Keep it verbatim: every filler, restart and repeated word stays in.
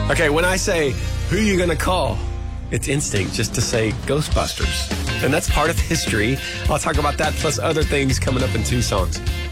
Okay, when I say, who are you going to call? It's instinct just to say Ghostbusters. And that's part of history. I'll talk about that plus other things coming up in two songs.